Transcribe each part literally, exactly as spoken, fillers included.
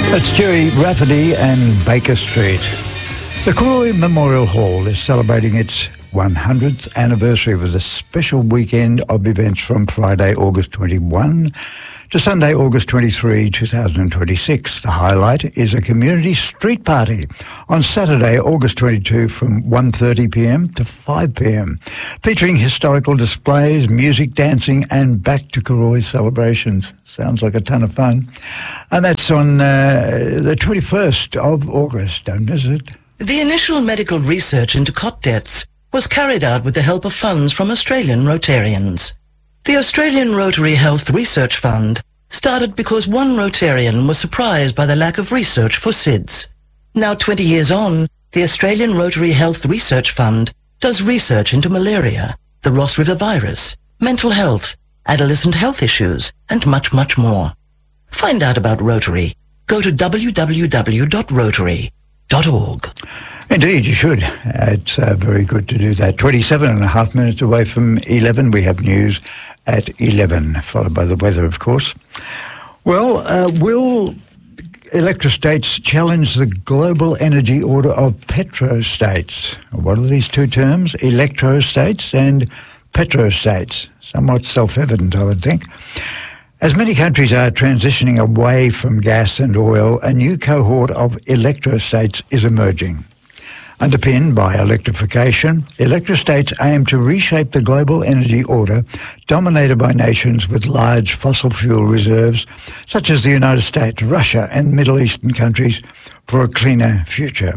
That's Jerry Rafferty and Baker Street. The Karori Memorial Hall is celebrating its one hundredth anniversary with a special weekend of events from Friday, August twenty-first to Sunday, August twenty-third, two thousand twenty-six. The highlight is a community street party on Saturday, August twenty-second from one thirty p m to five p m, featuring historical displays, music, dancing and back to Karori celebrations. Sounds like a ton of fun. And that's on uh, the twenty-first of August, don't miss it. The initial medical research into cot deaths was carried out with the help of funds from Australian Rotarians. The Australian Rotary Health Research Fund started because one Rotarian was surprised by the lack of research for S I D S. Now twenty years on, the Australian Rotary Health Research Fund does research into malaria, the Ross River virus, mental health, adolescent health issues, and much, much more. Find out about Rotary. Go to w w w dot rotary dot org. Indeed, you should. It's uh, very good to do that. twenty-seven and a half minutes away from eleven. We have news at eleven, followed by the weather, of course. Well, uh, will electrostates challenge the global energy order of petrostates? What are these two terms? Electrostates and petrostates. Somewhat self-evident, I would think. As many countries are transitioning away from gas and oil, a new cohort of electrostates is emerging. Underpinned by electrification, electrostates aim to reshape the global energy order dominated by nations with large fossil fuel reserves, such as the United States, Russia and Middle Eastern countries, for a cleaner future.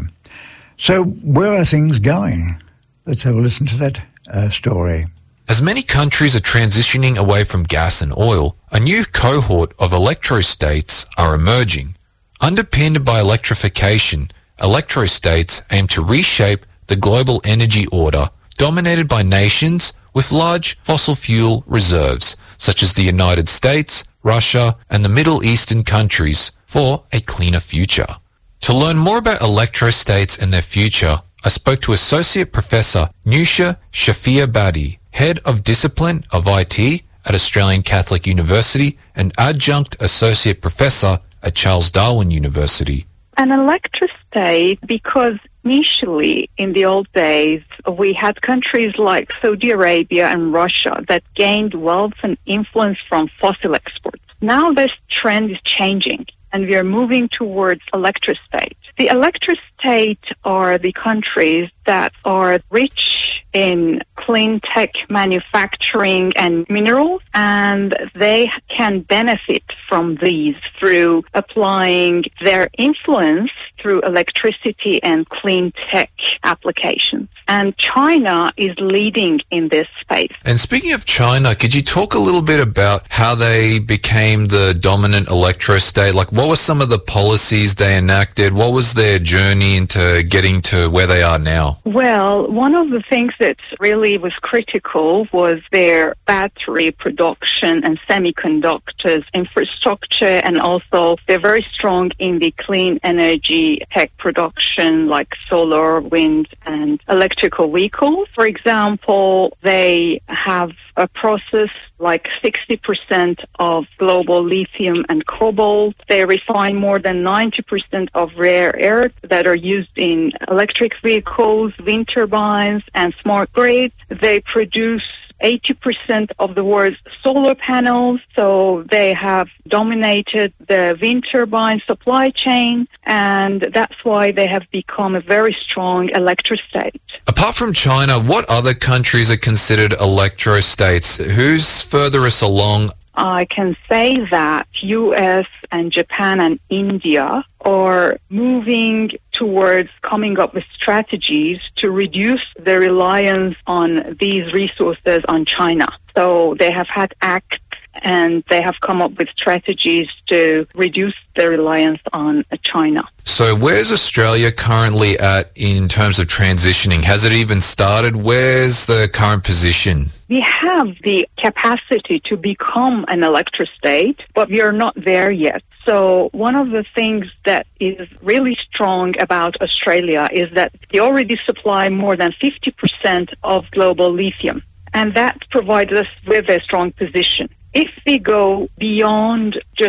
So where are things going? Let's have a listen to that uh, story. As many countries are transitioning away from gas and oil, a new cohort of electrostates are emerging. Underpinned by electrification, electrostates aim to reshape the global energy order dominated by nations with large fossil fuel reserves, such as the United States, Russia, and the Middle Eastern countries, for a cleaner future. To learn more about electrostates and their future, I spoke to Associate Professor Nusha Shafia-Badi, Head of Discipline of I T at Australian Catholic University and Adjunct Associate Professor at Charles Darwin University. An electrostate, because initially in the old days we had countries like Saudi Arabia and Russia that gained wealth and influence from fossil exports. Now this trend is changing and we are moving towards electrostate. The electrostate are the countries that are rich in clean tech manufacturing and minerals, and they can benefit from these through applying their influence through electricity and clean tech applications. And China is leading in this space. And speaking of China, could you talk a little bit about how they became the dominant electrostate? Like, what were some of the policies they enacted? What was their journey into getting to where they are now? Well, one of the things that really was critical was their battery production and semiconductors infrastructure, and also they're very strong in the clean energy tech production like solar, wind, and electrical vehicles. For example, they have a process like sixty percent of global lithium and cobalt. They refine more than ninety percent of rare earths that are used in electric vehicles, wind turbines, and smart grids. They produce eighty percent of the world's solar panels, so they have dominated the wind turbine supply chain, and that's why they have become a very strong electrostate. Apart from China, what other countries are considered electrostates? Who's furthest along? I can say that U S and Japan and India are moving towards coming up with strategies to reduce the reliance on these resources on China. So they have had acts and they have come up with strategies to reduce the reliance on China. So where's Australia currently at in terms of transitioning? Has it even started? Where's the current position? We have the capacity to become an electrostate, but we are not there yet. So one of the things that is really strong about Australia is that they already supply more than fifty percent of global lithium, and that provides us with a strong position. If we go beyond just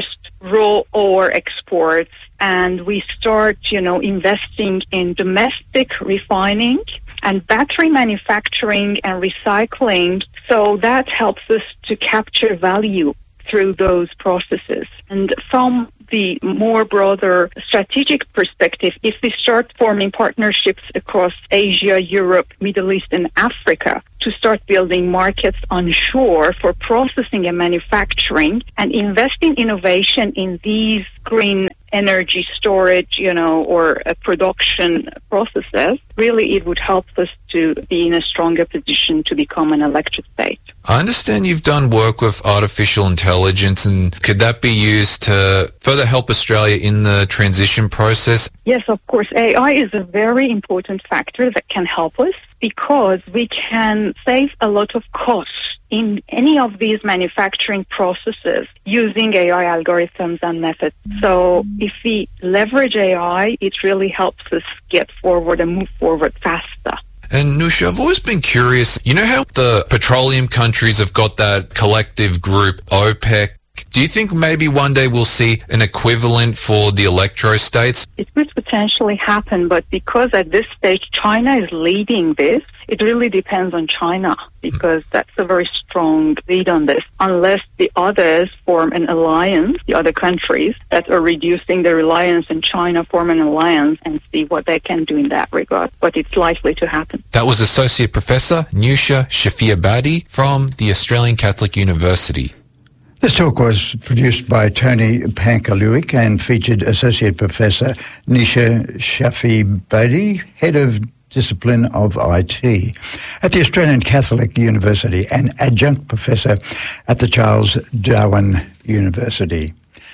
raw ore exports, and we start, you know, investing in domestic refining and battery manufacturing and recycling. So that helps us to capture value through those processes. And from the more broader strategic perspective, if we start forming partnerships across Asia, Europe, Middle East, and Africa to start building markets onshore for processing and manufacturing and invest in innovation in these green energy storage, you know, or uh, production processes, really it would help us to be in a stronger position to become an electric state. I understand you've done work with artificial intelligence, and could that be used to further help Australia in the transition process? Yes, of course. A I is a very important factor that can help us because we can save a lot of costs in any of these manufacturing processes using A I algorithms and methods. So if we leverage A I, it really helps us get forward and move forward faster. And Nusha, I've always been curious, you know how the petroleum countries have got that collective group, OPEC? Do you think maybe one day we'll see an equivalent for the electrostates? It could potentially happen, but because at this stage China is leading this, it really depends on China because that's a very strong lead on this. Unless the others form an alliance, the other countries that are reducing their reliance on China form an alliance and see what they can do in that regard. But it's likely to happen. That was Associate Professor Nusha Shafiabadi from the Australian Catholic University. This talk was produced by Tony Pankaluik and featured Associate Professor Nisha Shafiabadi, Head of Discipline of I T at the Australian Catholic University and Adjunct Professor at the Charles Darwin University.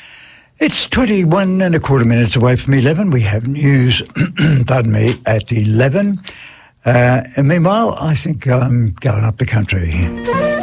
It's twenty-one and a quarter minutes away from eleven. We have news, pardon me, at eleven. Uh, and meanwhile, I think I'm going up the country.